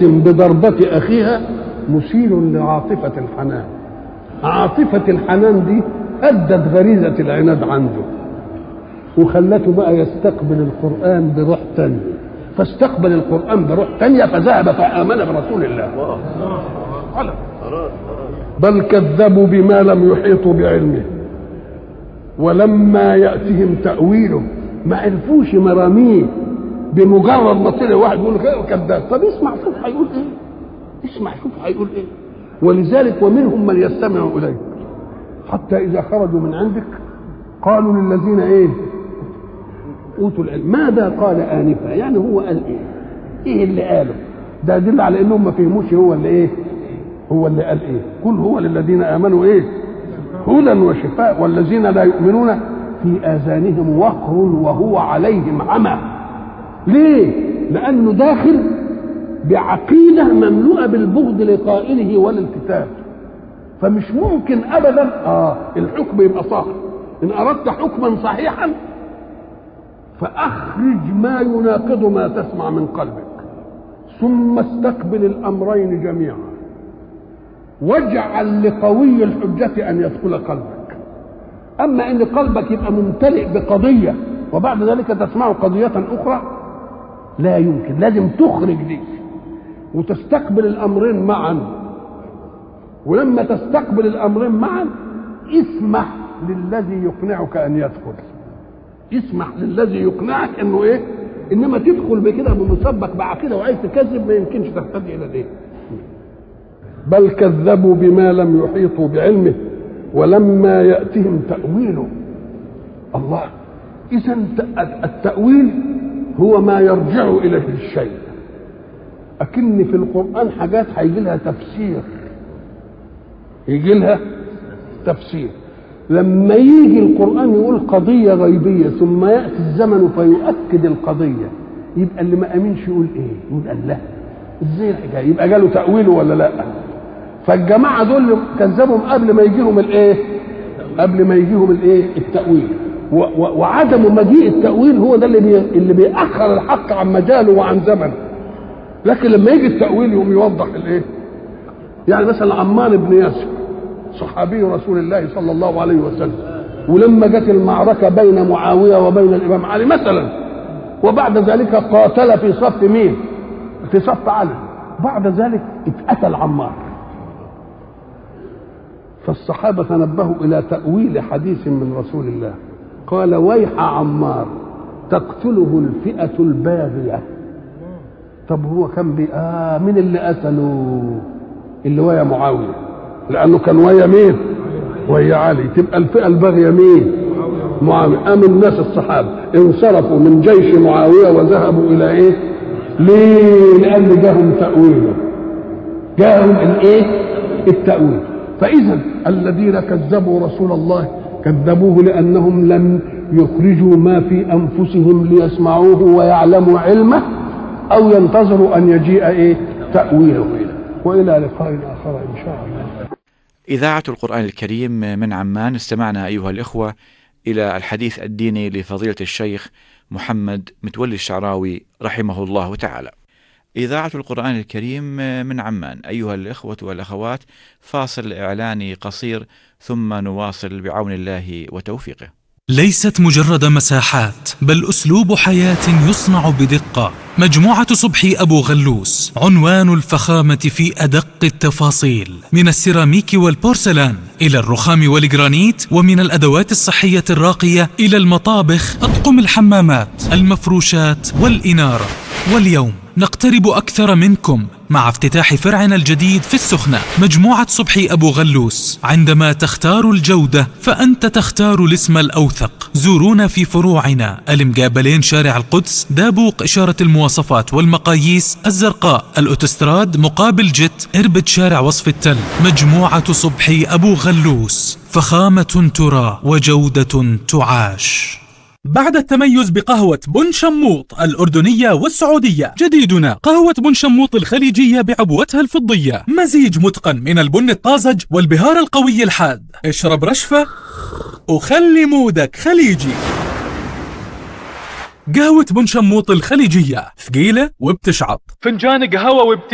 بضربة أخيها مثير لعاطفة الحنان. عاطفة الحنان دي أدت غريزة العناد عنده وخلته بقى يستقبل القرآن بروح تانية، فاستقبل القرآن بروح تانية فذهب فآمن برسول الله. بل كذبوا بما لم يحيطوا بعلمه ولما يأتهم تأويله. ما عرفوش مراميه بمجرد ما طلع واحد يقول كذاب. طب اسمع شوف هيقول ايه، اسمع شوف هيقول ايه. ولذلك ومنهم من يستمع اليك حتى اذا خرجوا من عندك قالوا للذين ايه اوتوا العلم ماذا قال انفا. يعني هو قال ايه، ايه اللي قاله ده يدل على انهم ما فهموش هو اللي ايه، هو اللي قال ايه. قل هو للذين امنوا ايه هدى وشفاء والذين لا يؤمنون في اذانهم وقر وهو عليهم عمى. ليه؟ لانه داخل بعقيده مملوءه بالبغض لقائله وللكتاب، فمش ممكن ابدا الحكم يبقى صح. ان اردت حكما صحيحا فاخرج ما يناقض ما تسمع من قلبك ثم استقبل الامرين جميعا واجعل لقوي الحجه ان يدخل قلبك. اما ان قلبك يبقى ممتلئ بقضيه وبعد ذلك تسمع قضيه اخرى لا يمكن. لازم تخرج دي وتستقبل الامرين معا، ولما تستقبل الامرين معا اسمح للذي يقنعك ان يدخل، اسمح للذي يقنعك انه ايه. انما تدخل بكده بمسبك بعقيده وعايز تكذب ما يمكنش تهتدي الى الايه. بل كذبوا بما لم يحيطوا بعلمه ولما ياتهم تاويله. الله، اذا التاويل هو ما يرجع اليه الشيء. اكن في القران حاجات هيجي لها تفسير، يجي لها تفسير. لما يجي القرآن يقول قضية غيبية ثم يأتي الزمن فيؤكد القضية، يبقى اللي ما أمنش يقول إيه؟ يقول الله إزاي الحكاية؟ يبقى جاله تأويله ولا لا؟ فالجماعة دول كذبهم قبل ما يجيهم الإيه؟ قبل ما يجيهم الإيه؟ التأويل. وعدم مجيء التأويل هو ده اللي بيأخر الحق عن مجاله وعن زمنه. لكن لما يجي التأويل يقوم يوضح الإيه؟ يعني مثلا عمار بن ياسر صحابي رسول الله صلى الله عليه وسلم، ولما جت المعركة بين معاوية وبين الإمام علي مثلا، وبعد ذلك قاتل في صف مين؟ في صف علي. بعد ذلك اتقتل عمار، فالصحابة تنبهوا إلى تأويل حديث من رسول الله قال ويح عمار تقتله الفئة الباغية. طب هو كان مين اللي قتله؟ اللي ويا معاوية، لأنه كان ويا مين؟ ويا علي. تبقى الفئة الباغية مين؟ معاوية. قام الناس الصحابة انصرفوا من جيش معاوية وذهبوا إلى إيه؟ ليه؟ لأن جاهم تأويله، جاهم الإيه؟ التأويل. فإذا الذين كذبوا رسول الله كذبوه لأنهم لم يخرجوا ما في أنفسهم ليسمعوه ويعلموا علمه أو ينتظروا أن يجيء إيه؟ تأويله. وإلى لقاء آخر إن شاء الله. إذاعة القرآن الكريم من عمان. استمعنا أيها الإخوة إلى الحديث الديني لفضيلة الشيخ محمد متولي الشعراوي رحمه الله تعالى. إذاعة القرآن الكريم من عمان. أيها الإخوة والأخوات، فاصل إعلاني قصير ثم نواصل بعون الله وتوفيقه. ليست مجرد مساحات بل أسلوب حياة يصنع بدقة. مجموعة صبحي أبو غلوس عنوان الفخامة في أدق التفاصيل، من السيراميك والبورسلان إلى الرخام والجرانيت، ومن الأدوات الصحية الراقية إلى المطابخ، أطقم الحمامات، المفروشات والإنارة. واليوم نقترب أكثر منكم مع افتتاح فرعنا الجديد في السخنة. مجموعة صبحي أبو غلوس، عندما تختار الجودة فأنت تختار الاسم الأوثق. زورونا في فروعنا المقابلين شارع القدس، دابوق إشارة المواصفات والمقاييس الزرقاء، الأوتوستراد مقابل جت، إربد شارع وصف التل. مجموعة صبحي أبو غلوس، فخامة ترى وجودة تعاش. بعد التميز بقهوة بن شموط الأردنية والسعودية، جديدنا قهوة بن شموط الخليجية بعبوتها الفضية، مزيج متقن من البن الطازج والبهار القوي الحاد. اشرب رشفة وخلي مودك خليجي. قهوة بن شموط الخليجية ثقيلة وبتشعط. فنجان قهوة